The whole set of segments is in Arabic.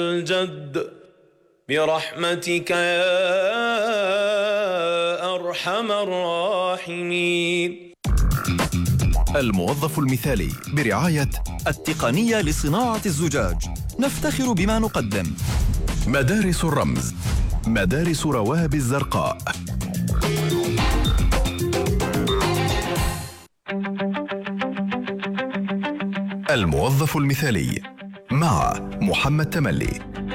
الجد برحمتك يا أرحم الراحمين. الموظف المثالي برعاية التقنية لصناعة الزجاج. نفتخر بما نقدم. مدارس الرمز، مدارس رواب الزرقاء. الموظف المثالي مع محمد تملي.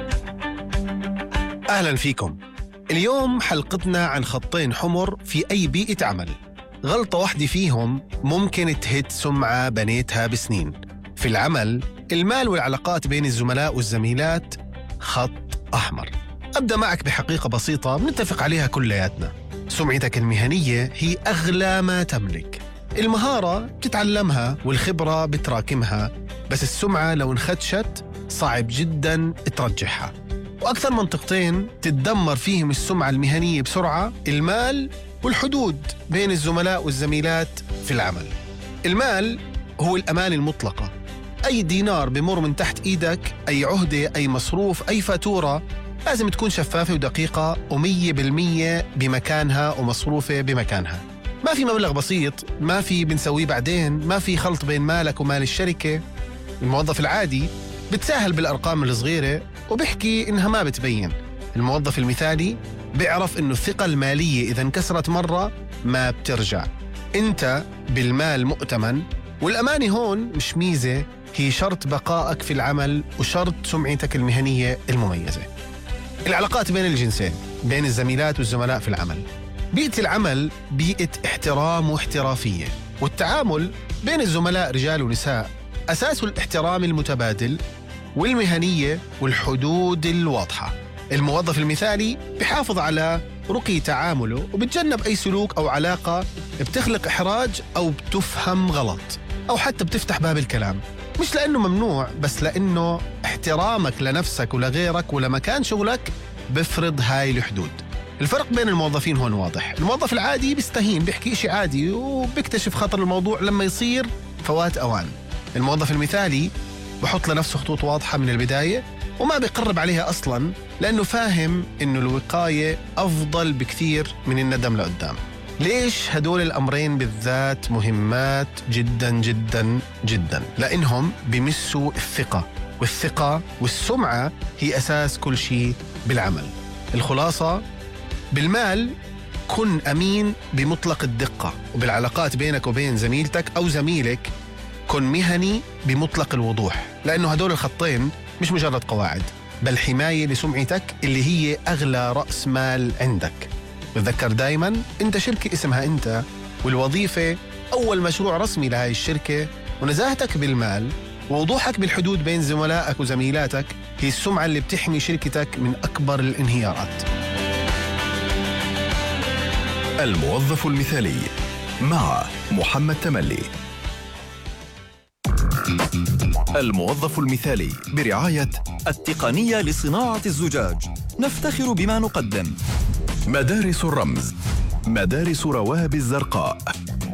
أهلا فيكم. اليوم حلقتنا عن خطين حمر في أي بيئة عمل. غلطة واحدة فيهم ممكن تهد سمعة بنيتها بسنين. في العمل، المال والعلاقات بين الزملاء والزميلات خط أحمر. أبدأ معك بحقيقة بسيطة بنتفق عليها كلياتنا. سمعتك المهنية هي أغلى ما تملك. المهارة بتتعلمها والخبرة بتراكمها، بس السمعة لو انخدشت صعب جدا ترجعها. وأكثر منطقتين تتدمر فيهم السمعة المهنية بسرعة: المال والحدود بين الزملاء والزميلات في العمل. المال هو الأمان المطلقة. أي دينار بمر من تحت إيدك، أي عهدة، أي مصروف، أي فاتورة لازم تكون شفافة ودقيقة و100% بمكانها ومصروفة بمكانها. ما في مبلغ بسيط، ما في بنسويه بعدين، ما في خلط بين مالك ومال الشركة. الموظف العادي بتساهل بالأرقام الصغيرة وبيحكي إنها ما بتبين. الموظف المثالي بيعرف إنه الثقة المالية إذا انكسرت مرة ما بترجع. أنت بالمال مؤتمن، والأمانة هون مش ميزة، هي شرط بقائك في العمل وشرط سمعتك المهنية المميزة. العلاقات بين الجنسين، بين الزميلات والزملاء في العمل. بيئة العمل بيئة احترام واحترافية، والتعامل بين الزملاء رجال ونساء أساسه الاحترام المتبادل والمهنية والحدود الواضحة. الموظف المثالي بيحافظ على رقي تعامله وبتجنب أي سلوك أو علاقة بتخلق إحراج أو بتفهم غلط أو حتى بتفتح باب الكلام، مش لأنه ممنوع، بس لأنه احترامك لنفسك ولغيرك ولمكان شغلك بفرض هاي الحدود. الفرق بين الموظفين هون واضح. الموظف العادي بيستهين، بيحكي إشي عادي وبيكتشف خطر الموضوع لما يصير فوات أوان. الموظف المثالي بحط لنفسه خطوط واضحة من البداية وما بيقرب عليها أصلاً، لأنه فاهم إنه الوقاية أفضل بكثير من الندم لقدام. ليش هدول الأمرين بالذات مهمات جداً جداً جداً؟ لأنهم بيمسوا الثقة، والثقة والسمعة هي أساس كل شيء بالعمل. الخلاصة: بالمال كن أمين بمطلق الدقة، وبالعلاقات بينك وبين زميلتك أو زميلك كن مهني بمطلق الوضوح، لأنه هدول الخطين مش مجرد قواعد، بل حماية لسمعتك اللي هي أغلى رأس مال عندك. وتذكر دايماً أنت شركة اسمها أنت، والوظيفة أول مشروع رسمي لهاي الشركة، ونزاهتك بالمال ووضوحك بالحدود بين زملائك وزميلاتك هي السمعة اللي بتحمي شركتك من أكبر الانهيارات. الموظف المثالي مع محمد تملي. الموظف المثالي برعاية التقنية لصناعة الزجاج. نفتخر بما نقدم. مدارس الرمز، مدارس رواب الزرقاء.